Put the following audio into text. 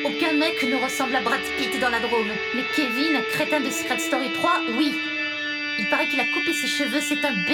Aucun mec ne ressemble à Brad Pitt dans la Drôme. Mais Kevin, crétin de Secret Story 3, oui. Il paraît qu'il a coupé ses cheveux, c'est un